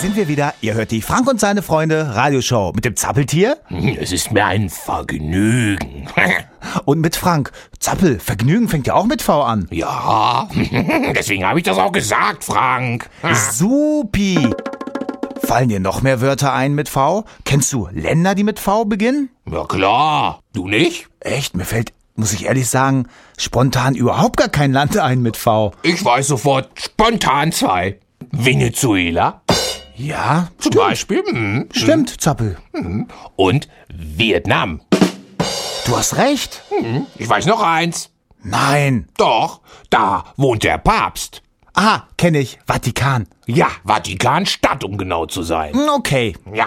sind wir wieder. Ihr hört die Frank und seine Freunde Radioshow mit dem Zappeltier. Es ist mir ein Vergnügen. Und mit Frank. Zappel, Vergnügen fängt ja auch mit V an. Ja, deswegen habe ich das auch gesagt, Frank. Supi. Fallen dir noch mehr Wörter ein mit V? Kennst du Länder, die mit V beginnen? Ja klar, du nicht? Echt, mir fällt, muss ich ehrlich sagen, spontan überhaupt gar kein Land ein mit V. Ich weiß sofort spontan 2. Venezuela Ja, zum Beispiel. Stimmt, Zappel. Und Vietnam. Du hast recht. Ich weiß noch eins. Nein. Doch, da wohnt der Papst. Ah, kenne ich. Vatikan. Ja, Vatikanstadt, um genau zu sein. Okay. Ja.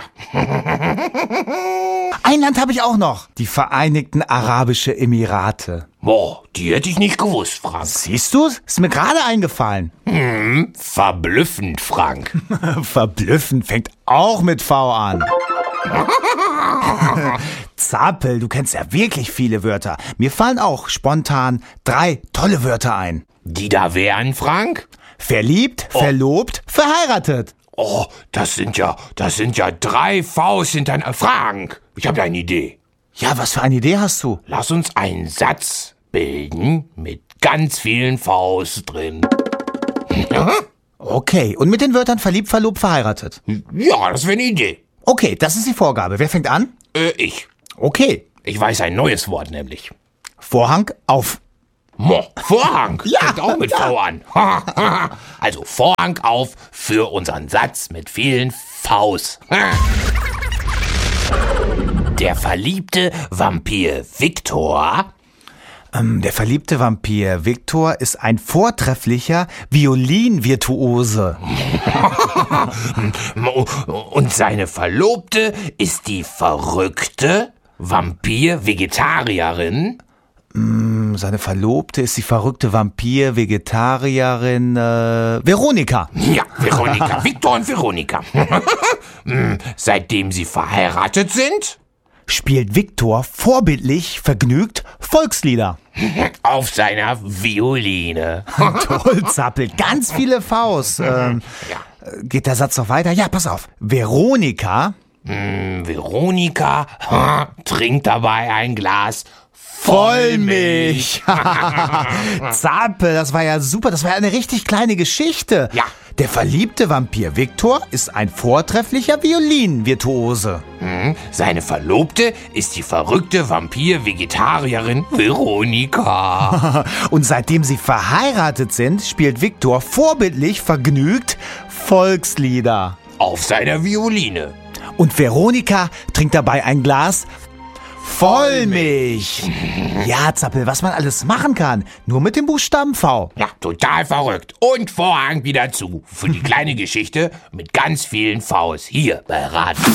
Ein Land habe ich auch noch. Die Vereinigten Arabische Emirate. Boah, die hätte ich nicht gewusst, Frank. Siehst du? Ist mir gerade eingefallen. Verblüffend, Frank. Verblüffend fängt auch mit V an. Zappel, du kennst ja wirklich viele Wörter. Mir fallen auch spontan 3 tolle Wörter ein. Die da wären, Frank? Verliebt, verlobt, verheiratet. Oh, das sind ja 3 Vs hintereinander. Frank, ich habe eine Idee. Ja, was für eine Idee hast du? Lass uns einen Satz bilden mit ganz vielen Vs drin. Okay, und mit den Wörtern verliebt, verlobt, verheiratet. Ja, das wäre eine Idee. Okay, das ist die Vorgabe. Wer fängt an? Ich. Okay. Ich weiß ein neues Wort nämlich. Vorhang auf. Vorhang. Ja, Fängt auch mit V an. Also Vorhang auf für unseren Satz mit vielen Vs. Der verliebte Vampir Viktor. Der verliebte Vampir Viktor ist ein vortrefflicher Violinvirtuose. Und seine Verlobte ist die verrückte Vampir-Vegetarierin. Seine Verlobte ist die verrückte Vampir-Vegetarierin Veronika. Ja, Veronika. Viktor und Veronika. Seitdem sie verheiratet sind, Spielt Viktor vorbildlich vergnügt Volkslieder. auf seiner Violine. Toll, Zappel, ganz viele Vs. Geht der Satz noch weiter? Ja, pass auf. Veronika Veronika trinkt dabei ein Glas Vollmilch. Zappel, das war ja super. Das war ja eine richtig kleine Geschichte. Ja. Der verliebte Vampir Viktor ist ein vortrefflicher Violinvirtuose. Seine Verlobte ist die verrückte Vampir-Vegetarierin Veronika. Und seitdem sie verheiratet sind, spielt Viktor vorbildlich vergnügt Volkslieder. Auf seiner Violine. Und Veronika trinkt dabei ein Glas Vollmilch. Ja, Zappel, was man alles machen kann. Nur mit dem Buchstaben V. Ja, total verrückt. Und Vorhang wieder zu. Für die kleine Geschichte mit ganz vielen Vs. Hier bei Radio.